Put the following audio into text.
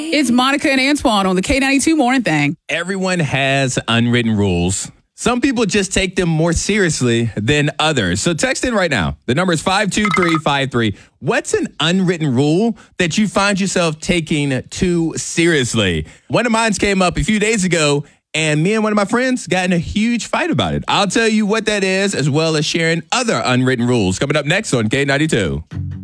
It's Monica and Antoine on the K92 Morning Thing. Everyone has unwritten rules. Some people just take them more seriously than others. So text in right now. The number is 52353. What's an unwritten rule that you find yourself taking too seriously? One of mine came up a few days ago, and me and one of my friends got in a huge fight about it. I'll tell you what that is, as well as sharing other unwritten rules. Coming up next on K92.